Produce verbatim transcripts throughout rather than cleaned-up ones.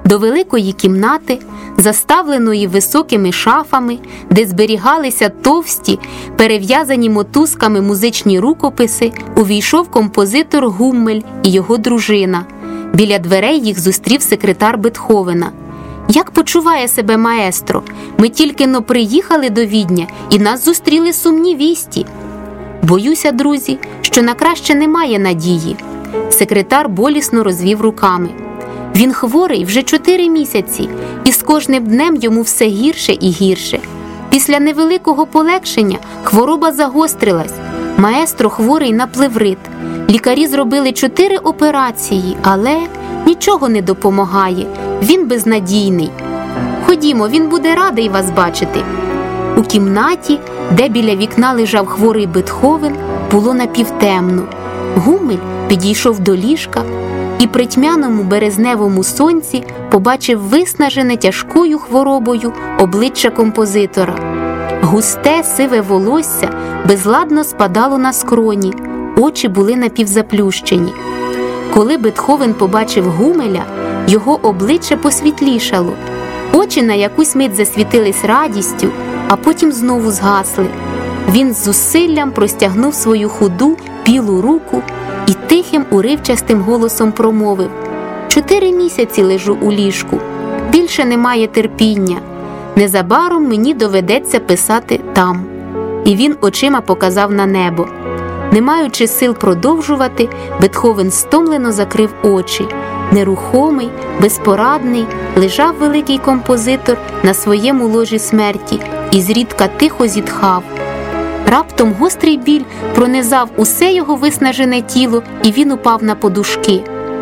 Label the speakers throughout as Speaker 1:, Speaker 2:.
Speaker 1: до великої кімнати, заставленої високими шафами, де зберігалися товсті, перев'язані мотузками музичні рукописи, увійшов композитор Гуммель і його дружина. Біля дверей їх зустрів секретар Бетховена. «Як почуває себе маестро? Ми тільки-но приїхали до Відня, і нас зустріли сумні вісті». «Боюся, друзі, що на краще немає надії». Секретар болісно розвів руками. «Він хворий вже чотири місяці, і з кожним днем йому все гірше і гірше. Після невеликого полегшення хвороба загострилась. Маестро хворий на плеврит. Лікарі зробили чотири операції, але нічого не допомагає. Він безнадійний. Ходімо, він буде радий вас бачити». У кімнаті, де біля вікна лежав хворий Бетховен, було напівтемно. Гуммель підійшов до ліжка і при тьмяному березневому сонці побачив виснажене тяжкою хворобою обличчя композитора. Густе сиве волосся безладно спадало на скроні, очі були напівзаплющені. Коли Бетховен побачив Гуммеля, його обличчя посвітлішало. Очі на якусь мить засвітились радістю, а потім знову згасли. Він з зусиллям простягнув свою худу, білу руку і тихим, уривчастим голосом промовив: «Чотири місяці лежу у ліжку. Більше немає терпіння. Незабаром мені доведеться писати там». І він очима показав на небо. Не маючи сил продовжувати, Бетховен стомлено закрив очі. Нерухомий, безпорадний, лежав великий композитор на своєму ложі смерті і зрідка тихо зітхав. Раптом гострий біль пронизав усе його виснажене тіло, і він упав на подушки.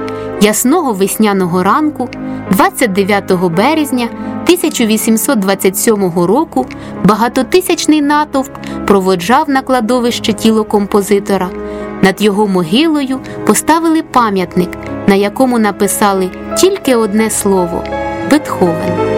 Speaker 1: Ясного весняного ранку, двадцять дев'ятого березня тисяча вісімсот двадцять сьомого року, багатотисячний натовп проводжав на кладовище тіло композитора. Над його могилою поставили пам'ятник, на якому написали тільки одне слово – Бетховен.